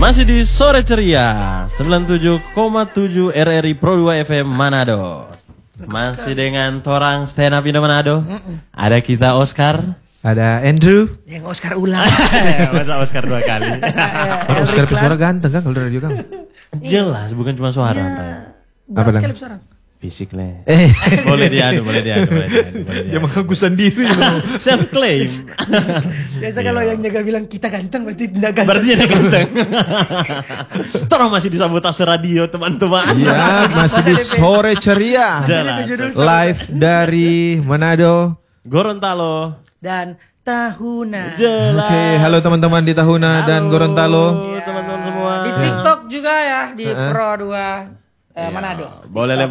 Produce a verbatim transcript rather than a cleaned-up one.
Masih di Sore Ceria sembilan puluh tujuh koma tujuh R R I Pro dua F M Manado. Masih dengan Torang Stand Up Indo Manado. Ada kita Oscar, ada Andrew. Yang Oscar ulang. Masa Oscar dua kali. Oh, Oscar suara ganteng kan kalau radio kan? Jelas bukan cuma suara. Apa Sekali lagi? suara. Fisik le. Eh, Boleh diadu, boleh diadu, boleh diadu. Boleh ya diadu. mengaku sendiri loh. Self claim. Biasa kalau yang jaga bilang kita ganteng berarti tidak ganteng. Berarti dia ganteng. Torang masih di sabotase radio teman-teman. Ya, masih di Sore Ceria. Jelas. Live dari Manado. Gorontalo. Dan Tahuna. Jelas. Oke, halo teman-teman di Tahuna dan Gorontalo. Halo teman-teman semua. Di TikTok juga ya di Uh-uh. Pro dua eh, Manado. Boleh